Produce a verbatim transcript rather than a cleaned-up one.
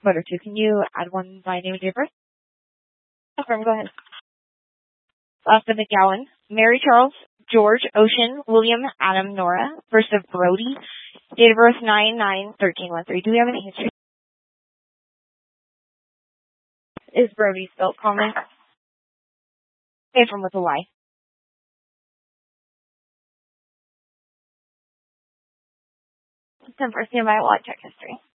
Letter two. Can you add one by name and date of birth? Affirm. Go ahead. Last of McGowan. Mary Charles, George, Ocean, William, Adam, Nora. First of Brody. Date of birth nine nine thirteen one three. Do we have any history? Is Brody spelled common? Affirm with a Y. Ten first nearby. I'll check history.